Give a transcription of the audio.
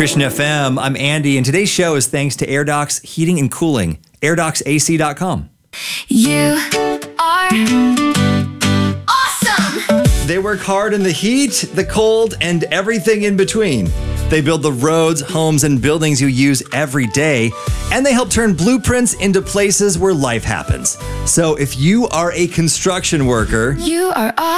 Christian FM. I'm Andy, and today's show is thanks to AirDocs Heating and Cooling. AirDocsAC.com. You are awesome! They work hard in the heat, the cold, and everything in between. They build the roads, homes, and buildings you use every day, and they help turn blueprints into places where life happens. So if you are a construction worker, You are awesome.